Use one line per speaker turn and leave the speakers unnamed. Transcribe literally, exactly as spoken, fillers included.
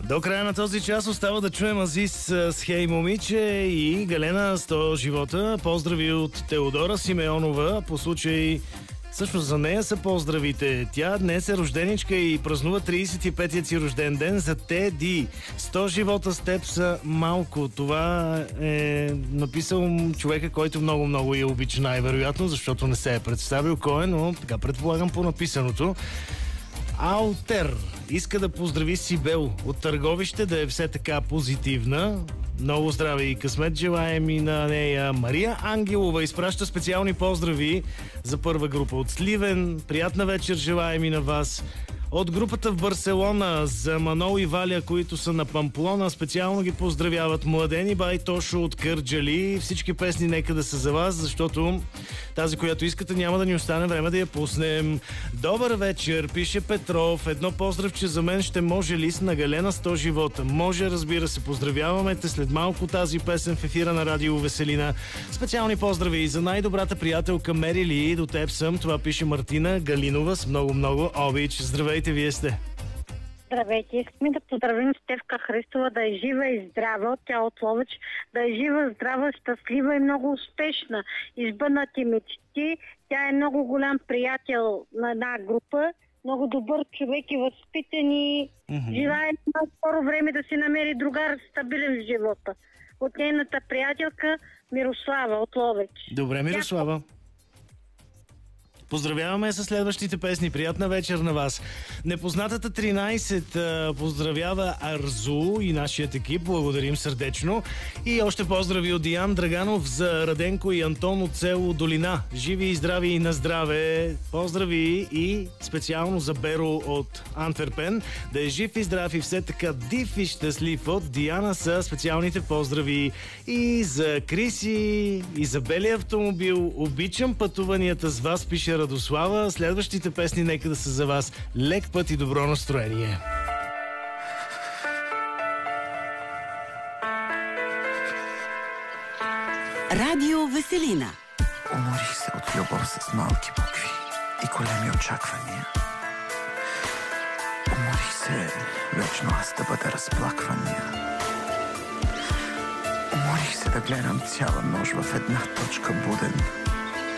До края на този час остава да чуем Азис с Хей момиче и Галена сто живота. Поздрави от Теодора Симеонова по случай... Също за нея са поздравите. Тя днес е рожденичка и празнува тридесет и петия си рожден ден за Теди. сто живота с теб са малко. Това е написал човека, който много-много я обича най-вероятно, защото не се е представил кой е, но така предполагам по написаното. Алтер иска да поздрави Сибел от Търговище, да е все така позитивна. Много здраве и късмет желаем и на нея. Мария Ангелова изпраща специални поздрави за първа група от Сливен. Приятна вечер желаем и на вас. От групата в Барселона за Манол и Валя, които са на Памплона, специално ги поздравяват Младени бай Тошо от Кърджали. Всички песни нека да са за вас, защото тази, която искате, няма да ни остане време да я пуснем. Добър вечер, пише Петров. Едно поздравче за мен ще може ли с на Галена сто живота? Може, разбира се, поздравяваме те след малко тази песен в ефира на Радио Веселина. Специални поздрави и за най-добрата приятелка Мери Ли, до теб съм. Това пише Мартина Галинова с много-много обич. Здравейте, вие сте.
Здравейте, искаме да поздравим Стефка Христова, да е жива и здрава, тя от Ловеч, да е жива, здрава, щастлива и много успешна. Избъднати мечти, тя е много голям приятел на една група, много добър човек и възпитан и mm-hmm. желая на скоро време да си намери другар стабилен в живота. От нейната приятелка Мирослава от Ловеч.
Добре, Мирослава. Поздравяваме с следващите песни. Приятна вечер на вас. Непознатата тринайсет поздравява Арзу и нашият екип. Благодарим сърдечно. И още поздрави от Диан Драганов за Раденко и Антон от село Долина. Живи и здрави и на здраве. Поздрави и специално за Беро от Антверпен. Да е жив и здрав и все така див и щастлив. От Диана са специалните поздрави. И за Криси, и за белия автомобил. Обичам пътуванията с вас, пише Радослава. Следващите песни нека да са за вас. Лек път и добро настроение.
Радио Веселина.
Уморих се от любов с малки букви и големи очаквания. Уморих се вечно аз да бъда разплаквания. Уморих се да гледам цяла нощ в една точка буден.